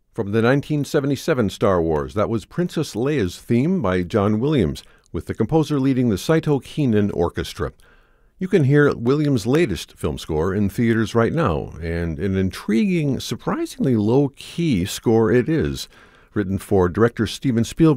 From the 1977 Star Wars, that was Princess Leia's theme by John Williams, with the composer leading the Saito Keenan Orchestra. You can hear Williams' latest film score in theaters right now, and an intriguing, surprisingly low-key score it is, written for director Steven Spielberg